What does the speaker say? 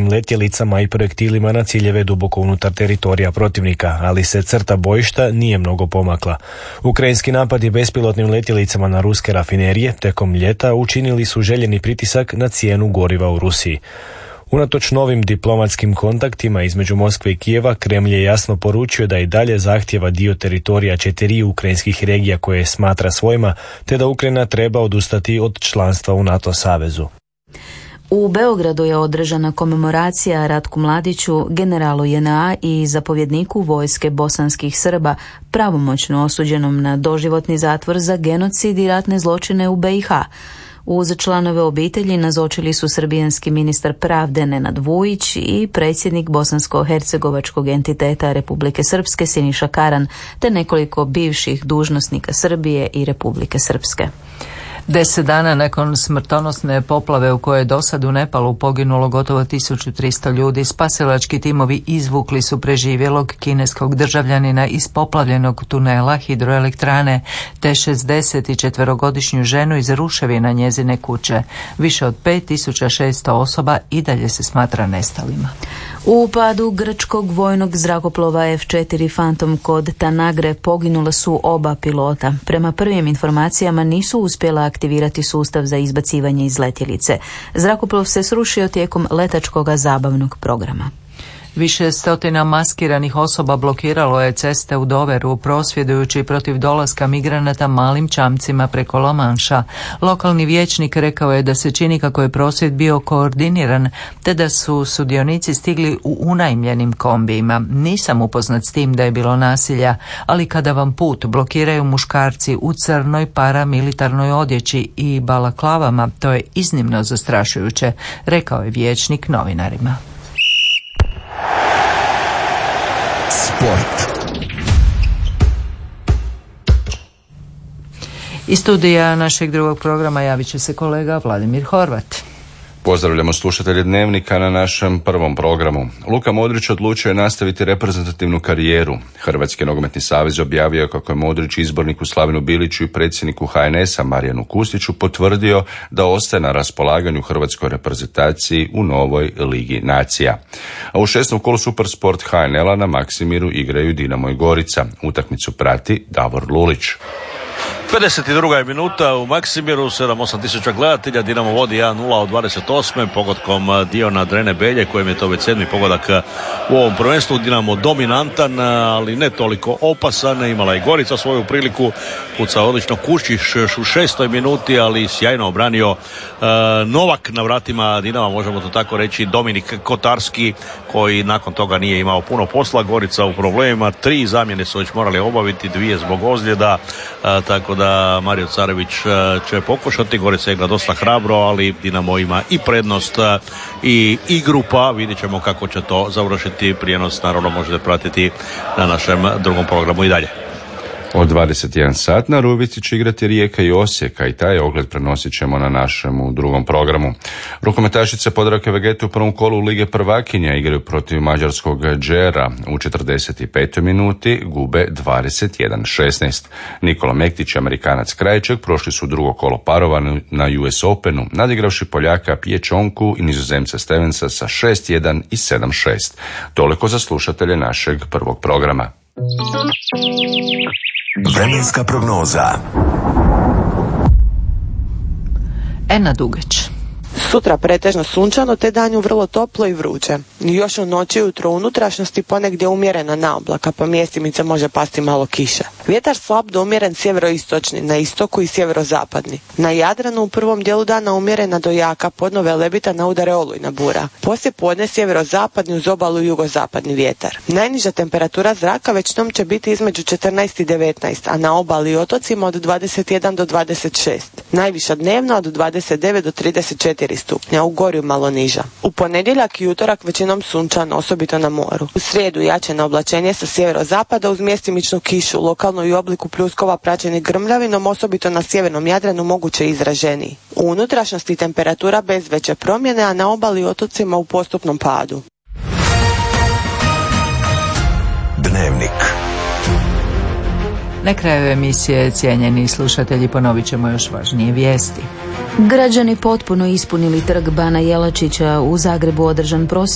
bespilotnim letjelicama i projektilima na ciljeve duboko unutar teritorija protivnika, ali se crta bojišta nije mnogo pomakla. Ukrajinski napadi bespilotnim letjelicama na ruske rafinerije tijekom ljeta učinili su željeni pritisak na cijenu goriva u Rusiji. Unatoč novim diplomatskim kontaktima između Moskve i Kijeva, Kremlj je jasno poručio da i dalje zahtjeva dio teritorija 4 ukrajinskih regija koje smatra svojima, te da Ukrajina treba odustati od članstva u NATO savezu. U Beogradu je održana komemoracija Ratku Mladiću, generalu JNA i zapovjedniku vojske bosanskih Srba, pravomoćno osuđenom na doživotni zatvor za genocid i ratne zločine u BiH. Uz članove obitelji nazočili su srbijanski ministar pravde Nenad Vujić i predsjednik bosansko-hercegovačkog entiteta Republike Srpske Siniša Karan, te nekoliko bivših dužnosnika Srbije i Republike Srpske. 10 dana nakon smrtonosne poplave u kojoj je dosad u Nepalu poginulo gotovo 1300 ljudi, spasilački timovi izvukli su preživjelog kineskog državljanina iz poplavljenog tunela hidroelektrane te 64-godišnju ženu iz ruševina njezine kuće. Više od 5600 osoba i dalje se smatra nestalima. U padu grčkog vojnog zrakoplova F4 Phantom kod Tanagre poginula su oba pilota. Prema prvim informacijama nisu uspjela aktivirati sustav za izbacivanje iz letjelice. Zrakoplov se srušio tijekom letačkog zabavnog programa. Više stotina maskiranih osoba blokiralo je ceste u Doveru, prosvjedujući protiv dolaska migranata malim čamcima preko La Manša. Lokalni vijećnik rekao je da se čini kako je prosvjed bio koordiniran, te da su sudionici stigli u unajmljenim kombijima. Nisam upoznat s tim da je bilo nasilja, ali kada vam put blokiraju muškarci u crnoj paramilitarnoj odjeći i balaklavama, to je iznimno zastrašujuće, rekao je vijećnik novinarima. Sport. Iz studija našeg drugog programa javit će se kolega Vladimir Horvat. Pozdravljamo slušatelje Dnevnika na našem prvom programu. Luka Modrić odlučio je nastaviti reprezentativnu karijeru. Hrvatski nogometni savez objavio je kako je Modrić izborniku Slavinu Biliću i predsjedniku HNS-a Marijanu Kustiću potvrdio da ostaje na raspolaganju hrvatskoj reprezentaciji u novoj Ligi nacija. A u 6. kolu Supersport HNL-a na Maksimiru igraju Dinamo i Gorica. Utakmicu prati Davor Lulić. 52. je minuta u Maksimiru, 7-8 tisuća gledatelja, Dinamo vodi 1-0 od 28. pogodkom Diona Drene Belje, kojem je to već 7. pogodak u ovom prvenstvu. Dinamo dominantan, ali ne toliko opasan, imala i Gorica svoju priliku, pucao odlično Kuščić u 6. minuti, ali sjajno obranio Novak na vratima Dinama, možemo to tako reći, Dominik Kotarski, koji nakon toga nije imao puno posla. Gorica u problemima, 3 zamjene su već morali obaviti, 2 zbog ozljeda, tako da Mario Carević će pokušati. Gorica igra dosta hrabro, ali Dinamo ima i prednost i igru, pa vidjet ćemo kako će to završiti. Prijenos naravno možete pratiti na našem drugom programu i dalje. Od 21 sat na Rubici će igrati Rijeka i Osijeka i taj ogled prenosit ćemo na našemu drugom programu. Rukometašice Podravke Vegete u prvom kolu Lige prvakinja igraju protiv mađarskog Džera. U 45. minuti gube 21-16. Nikola Mektić, Amerikanac Krajček prošli su drugo kolo parova na US Openu, nadigravši Poljaka Pječonku i Nizozemca Stevensa sa 6-1 i 7-6. Toliko za slušatelje našeg prvog programa. Vremenska prognoza. Ena Dugać. Sutra pretežno sunčano te danju vrlo toplo i vruće. Još u noći i ujutro u unutrašnjosti ponegdje umjerena naoblaka, pa mjestimice može pasti malo kiše. Vjetar slab do umjeren sjeveroistočni, na istoku i sjeverozapadni. Na Jadranu u prvom dijelu dana umjerena do jaka, podno Velebita na udare olujna bura. Poslije podne sjeverozapadni uz obalu i jugozapadni vjetar. Najniža temperatura zraka već nom će biti između 14 i 19, a na obali i otocima od 21 do 26. Najviša dnevna od 29 do 34 stupnja, u Gorju malo niža. U ponedjeljak i utorak većinom sunčano, osobito na moru. U srijedu jače oblačenje sa sjeverozapada uz mjestimičnu kišu, lokalno i u obliku pljuskova praćeni grmljavinom, osobito na sjevernom Jadranu moguće izraženiji. U unutrašnjosti temperatura bez veće promjene, a na obali i otocima u postupnom padu. Dnevnik. Na kraju emisije, cijenjeni slušatelji, ponovit ćemo još važnije vijesti. Građani potpuno ispunili trg Bana Jelačića, u Zagrebu održan prosvjed